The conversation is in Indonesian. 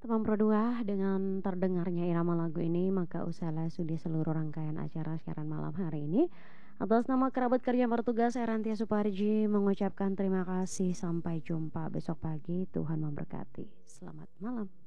Teman Pro 2, dengan terdengarnya irama lagu ini maka usahlah sudi seluruh rangkaian acara siaran malam hari ini. Atas nama kerabat kerja yang bertugas, saya Rantia Suparji mengucapkan terima kasih. Sampai jumpa besok pagi. Tuhan memberkati. Selamat malam.